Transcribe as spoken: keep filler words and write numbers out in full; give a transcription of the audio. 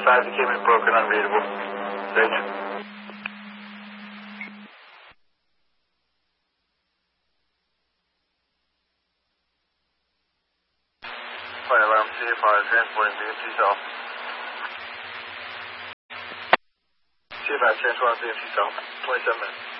five came in broken, unreadable. Stage. Flight alarm C F R transporting B M C South. C F I transporting B M C South. twenty-seven minutes.